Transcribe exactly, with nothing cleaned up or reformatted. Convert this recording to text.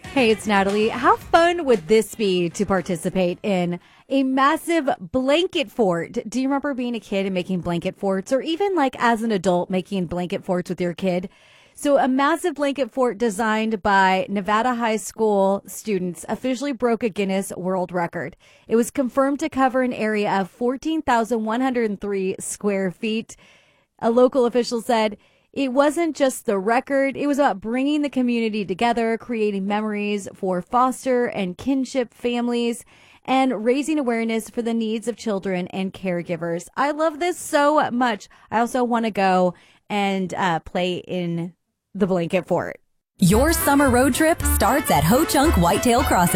Hey, it's Natalie. How fun would this be to participate in a massive blanket fort? Do you remember being a kid and making blanket forts, or even like as an adult making blanket forts with your kid? So a massive blanket fort designed by Nevada High School students officially broke a Guinness World Record. It was confirmed to cover an area of fourteen thousand one hundred three square feet. A local official said it wasn't just the record. It was about bringing the community together, creating memories for foster and kinship families, and raising awareness for the needs of children and caregivers. I love this so much. I also want to go and uh, play in the blanket fort. Your summer road trip starts at Ho Chunk Whitetail Crossing.